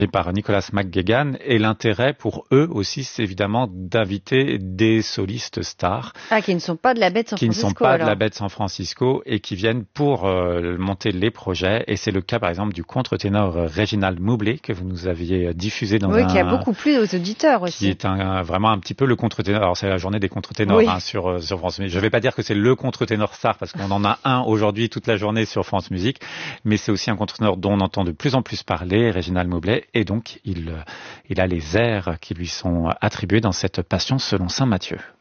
et par Nicolas McGuigan. Et l'intérêt pour eux aussi, c'est évidemment d'inviter des solistes stars. Ah, qui ne sont pas de la baie de San Qui Francisco. ne sont pas alors. de la baie de San Francisco et qui viennent pour monter les projets. Et c'est le cas, par exemple, du contre-ténor Réginald Moublet que vous nous aviez diffusé dans qui a beaucoup plu aux auditeurs aussi. Qui est vraiment un petit peu le contre-ténor. Alors, c'est la journée des contre-ténors sur France Musique. Je ne vais pas dire que c'est le contre-ténor star parce qu'on en a un aujourd'hui toute la journée sur France Musique, mais c'est aussi un contre-ténor dont on entend de plus en plus parler, Réginald Moublet, et donc il a les airs qui lui sont attribués dans cette Passion selon saint Matthieu.